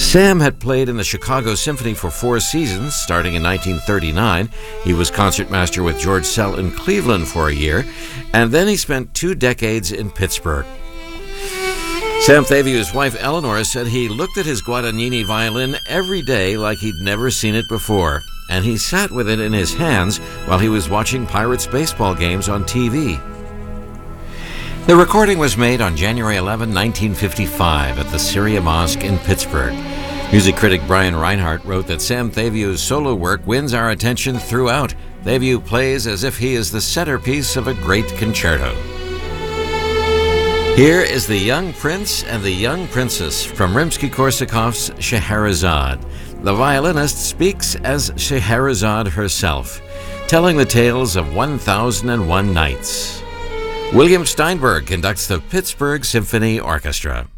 Sam had played in the Chicago Symphony for 4 seasons, starting in 1939. He was concertmaster with George Szell in Cleveland for a year, and then he spent 2 decades in Pittsburgh. Sam Thaview's wife Eleanor said he looked at his Guadagnini violin every day like he'd never seen it before, and he sat with it in his hands while he was watching Pirates baseball games on TV. The recording was made on January 11, 1955 at the Syria Mosque in Pittsburgh. Music critic Brian Reinhardt wrote that Sam Thaview's solo work wins our attention throughout. Thavieu plays as if he is the centerpiece of a great concerto. Here is the Young Prince and the Young Princess from Rimsky-Korsakov's Scheherazade. The violinist speaks as Scheherazade herself, telling the tales of 1001 nights. William Steinberg conducts the Pittsburgh Symphony Orchestra.